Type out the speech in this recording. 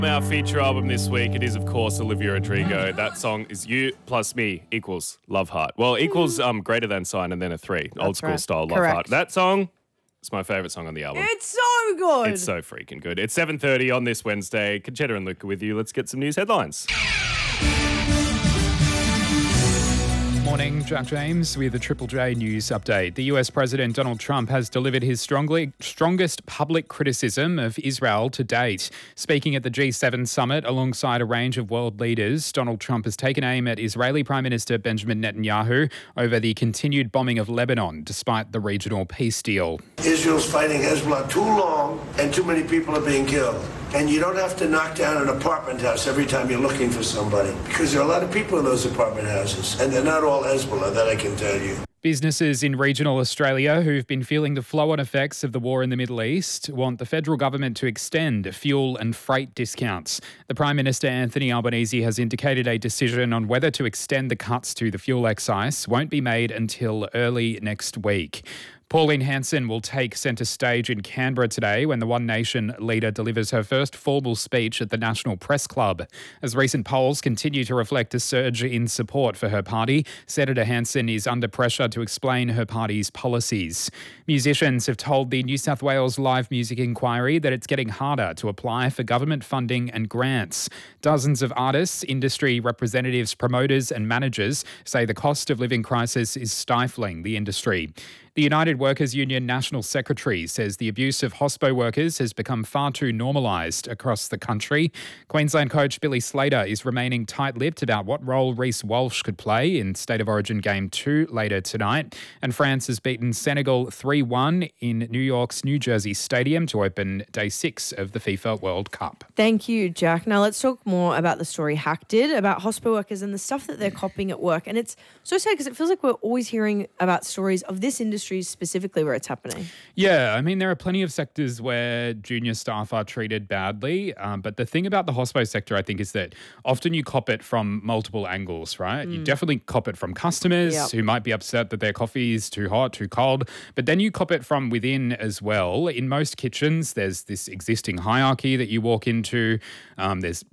Our feature album this week, it is, of course, Olivia Rodrigo. That song is You Plus Me equals Love Heart. Well, equals greater than sign and then a 3. Old school style Love Heart. That song is my favourite song on the album. It's so good. It's so freaking good. It's 7:30 on this Wednesday. Conchetta and Luca with you. Let's get some news headlines. Morning, Jack James with the Triple J News Update. The US President Donald Trump has delivered his strongest public criticism of Israel to date. Speaking at the G7 summit alongside a range of world leaders, Donald Trump has taken aim at Israeli Prime Minister Benjamin Netanyahu over the continued bombing of Lebanon, despite the regional peace deal. Israel's fighting Hezbollah too long and too many people are being killed. And you don't have to knock down an apartment house every time you're looking for somebody, because there are a lot of people in those apartment houses, and they're not all Hezbollah, that I can tell you. Businesses in regional Australia who've been feeling the flow-on effects of the war in the Middle East want the federal government to extend fuel and freight discounts. The Prime Minister Anthony Albanese has indicated a decision on whether to extend the cuts to the fuel excise won't be made until early next week. Pauline Hanson will take centre stage in Canberra today when the One Nation leader delivers her first formal speech at the National Press Club. As recent polls continue to reflect a surge in support for her party, Senator Hanson is under pressure to explain her party's policies. Musicians have told the New South Wales Live Music Inquiry that it's getting harder to apply for government funding and grants. Dozens of artists, industry representatives, promoters and managers say the cost of living crisis is stifling the industry. The United Workers Union National Secretary says the abuse of hospo workers has become far too normalised across the country. Queensland coach Billy Slater is remaining tight-lipped about what role Reece Walsh could play in State of Origin Game 2 later tonight. And France has beaten Senegal 3-1 in New York's New Jersey Stadium to open Day 6 of the FIFA World Cup. Thank you, Jack. Now let's talk more about the story Hack did about hospo workers and the stuff that they're copying at work. And it's so sad because it feels like we're always hearing about stories of this industry specifically where it's happening. Yeah, I mean, there are plenty of sectors where junior staff are treated badly, but the thing about the hospo sector, I think, is that often you cop it from multiple angles, right? You definitely cop it from customers who might be upset that their coffee is too hot, too cold, but then you cop it from within as well. In most kitchens, there's this existing hierarchy that you walk into. There's